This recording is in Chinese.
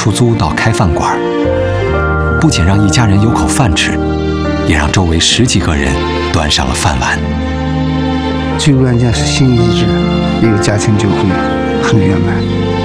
出租到开饭馆，不仅让一家人有口饭吃，也让周围10几个人端上了饭碗。 最关键是心一致，一个家庭就会很圆满。